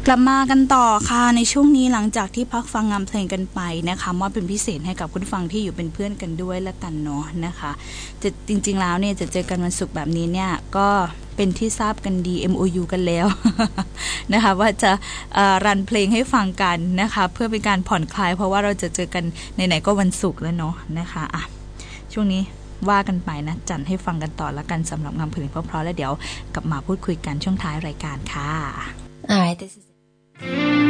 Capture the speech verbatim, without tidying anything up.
กลับมากันต่อค่ะในช่วงนี้หลังจากที่พักฟังงานเพลงกันไปนะคะว่าเป็นพิเศษให้กับคุณฟังที่อยู่เป็นเพื่อนกันด้วยละกันเนาะนะคะจะจริงๆแล้วเนี่ยจะเจอกันวันศุกร์แบบนี้เนี่ยก็เป็นที่ทราบกันดี เอ็ม โอ ยู กันแล้ว นะคะว่าจะรันเพลงให้ฟังกันนะคะเพื่อเป็นการผ่อนคลายเพราะว่าเราจะเจอกันไหนๆก็วันศุกร์แล้วเนาะนะคะอ่ะช่วงนี้ว่ากันไปนะจัดให้ฟังกันต่อละกันสำหรับงานเพลงเพราะๆแล้วเดี๋ยวกลับมาพูดคุยกันช่วงท้ายรายการค่ะ Alright, this is